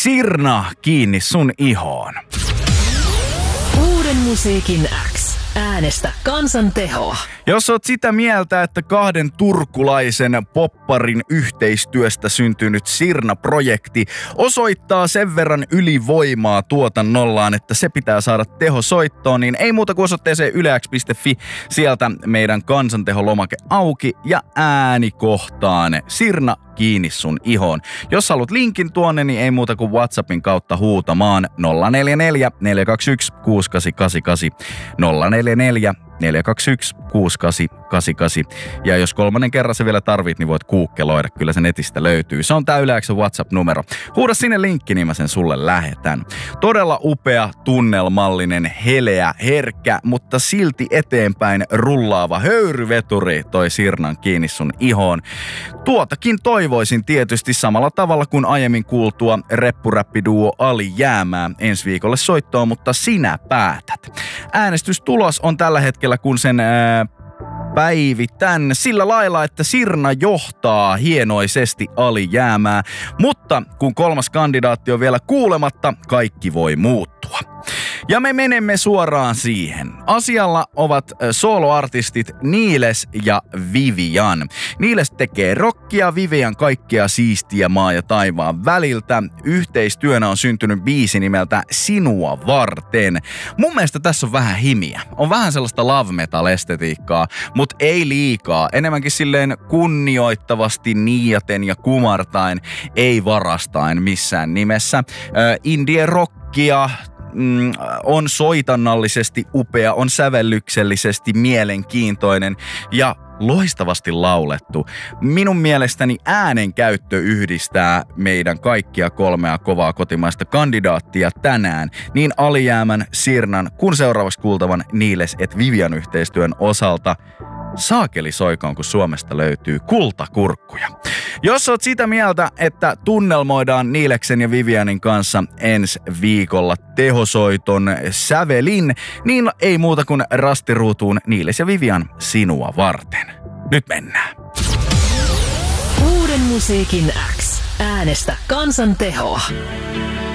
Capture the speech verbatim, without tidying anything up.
Sirna, kiinni sun ihoon. Uuden musiikin X. Äänestä kansan tehoa. Jos oot sitä mieltä, että kahden turkulaisen popparin yhteistyöstä syntynyt Sirna-projekti osoittaa sen verran ylivoimaa tuotannollaan, että se pitää saada tehosoittoon, niin ei muuta kuin osoitteeseen yleäks piste fi. Sieltä meidän kansanteholomake auki ja äänikohtaan Sirna, kiinni sun ihoon. Jos haluat linkin tuonne, niin ei muuta kuin WhatsAppin kautta huutamaan nolla neljä neljä neljä kaksi yksi kuusi kahdeksan kahdeksan kahdeksan nolla neljä neljä neljä kaksi yksi kuusi kahdeksan kahdeksan kahdeksan. Ja jos kolmannen kerran se vielä tarvit, niin voit kuukkeloida. Kyllä se netistä löytyy. Se on tää Yle X:n WhatsApp-numero. Huuda sinne linkki, niin mä sen sulle lähetän. Todella upea, tunnelmallinen, heleä, herkkä, mutta silti eteenpäin rullaava höyryveturi toi Sirnan kiinni sun ihoon. Tuotakin toivoisin tietysti samalla tavalla kuin aiemmin kuultua reppuräppiduo Alijäämää ensi viikolle soittoon, mutta sinä päätät. Äänestystulos on tällä hetkellä, kun sen ää, päivitän sillä lailla, että Sirna johtaa hienoisesti Alijäämää, mutta kun kolmas kandidaatti on vielä kuulematta, kaikki voi muuttua. Ja me menemme suoraan siihen. Asialla ovat soloartistit Niles ja Vivian. Niles tekee rockia, Vivian kaikkea siistiä maa ja taivaan väliltä. Yhteistyönä on syntynyt biisi nimeltä Sinua varten. Mun mielestä tässä on vähän himiä. On vähän sellaista love metal estetiikkaa, mutta ei liikaa. Enemmänkin silleen kunnioittavasti niiaten ja kumartain, ei varastain missään nimessä. Äh, indie rockia. Mm, on soitannallisesti upea, on sävellyksellisesti mielenkiintoinen ja loistavasti laulettu. Minun mielestäni äänen käyttö yhdistää meidän kaikkia kolmea kovaa kotimaista kandidaattia tänään, niin Alijäämän, Sirnan kuin seuraavaksi kuultavan Niles et Vivian yhteistyön osalta. Saakeli soikoon, kun Suomesta löytyy kultakurkkuja. Jos oot sitä mieltä, että tunnelmoidaan Niileksen ja Vivianin kanssa ensi viikolla tehosoiton sävelin, niin ei muuta kuin rastiruutuun Niiles ja Vivian sinua varten. Nyt mennään. Uuden musiikin X. Äänestä kansan tehoa.